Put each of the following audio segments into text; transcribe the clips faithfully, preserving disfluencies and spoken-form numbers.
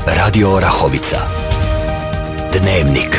Radio Orahovica. Dnevnik.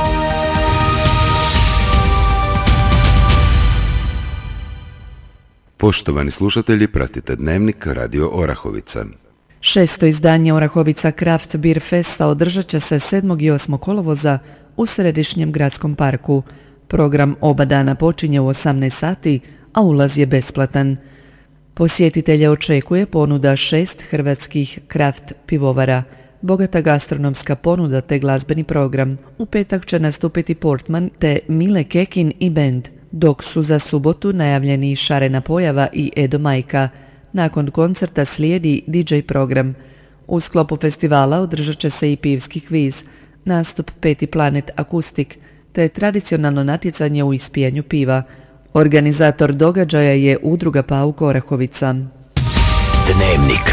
Poštovani slušatelji, pratite Dnevnik Radio Orahovica. Šesto izdanje Orahovica Craft Beer Festa održat će se sedmog i osmog kolovoza u središnjem gradskom parku. Program oba dana počinje u osamnaest sati, a ulaz je besplatan. Posjetitelje očekuje ponuda šest hrvatskih kraft pivovara, bogata gastronomska ponuda te glazbeni program. U petak će nastupiti Portman te Mile Kekin i bend, dok su za subotu najavljeni Šarena Pojava i Edo Majka. Nakon koncerta slijedi D J program. U sklopu festivala održat će se i pivski kviz, nastup Peti Planet Akustik, te tradicionalno natjecanje u ispijanju piva. Organizator događaja je Udruga Pauk Orahovica. Dnevnik.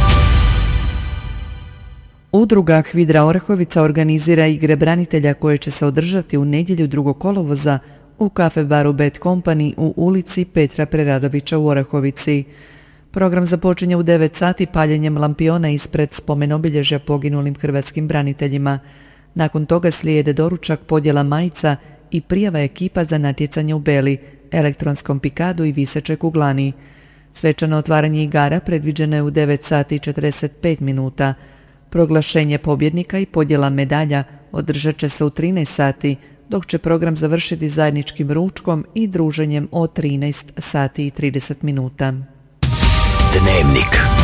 Udruga Hvidra Orahovica organizira igre branitelja koje će se održati u nedjelju drugog kolovoza u kafe baru Bad Company u ulici Petra Preradovića u Orahovici. Program započinje u devet sati paljenjem lampiona ispred spomenobilježja poginulim hrvatskim braniteljima. Nakon toga slijede doručak, podjela majica i prijava ekipa za natjecanje u beli, elektronskom pikadu i visećoj kuglani. Svečano otvaranje igara predviđeno je u devet sati i četrdeset pet minuta. Proglašenje pobjednika i podjela medalja održat će se u trinaest sati, dok će program završiti zajedničkim ručkom i druženjem o trinaest sati i trideset minuta. Dnevnik.